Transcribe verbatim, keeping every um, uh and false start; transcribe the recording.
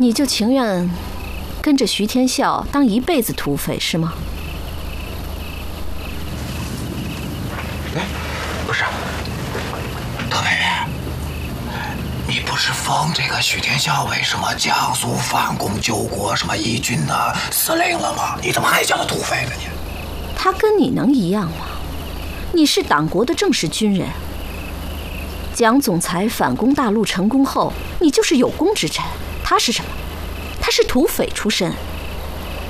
你就情愿跟着徐天笑当一辈子土匪是吗？ 哎，不是，特派员，你不是封这个徐天笑为什么江苏反攻救国什么义军的司令了吗？你怎么还叫他土匪呢？你他跟你能一样吗？你是党国的正式军人。蒋总裁反攻大陆成功后，你就是有功之臣。他是什么？他是土匪出身。